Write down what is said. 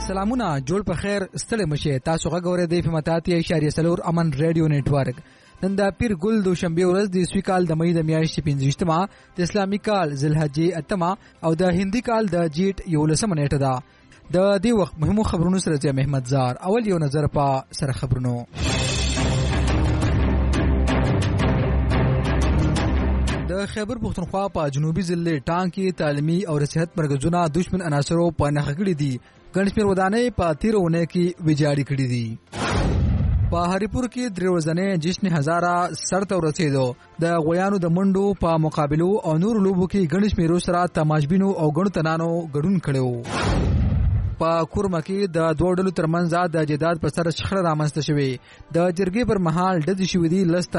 سلامونه جوړ په خیر ستړي مشه تاسو غوړې د فماتاتي اشاریه سلور امن رادیو نیټورک نن د پیر ګل دو شنبه ورځ د سوي کال د مې د میاشتې 15مه د اسلامي کال ذوالحجې اتمه او د هندي کال د جیټ 11 نیټه ده د دې وخت مهمو خبرونو سره چې محمد زار اول یو نظر په سره خبرونو د خیبر پختونخوا په جنوبي ضلع ټانګ کې تعلیمي او صحت مرکزونه دشمن عناصرو په نخښه کړي دي ګڼشمیر ودانۍ په 13 کې ویجاړې کړي دي په هریپور کې دروازنې جشن هزاره سرته ورسېدو د غویانو د منډو په مقابلو او نور لوبو کې ګڼشمیرو سره تماشبینو او ګڼو تنانو ګډون کړو په کورمه کې د دوه ډلو ترمنځ د جداد پر سر شخړه رامنځته شوې د جرګې پر مهال ډزې شوې دي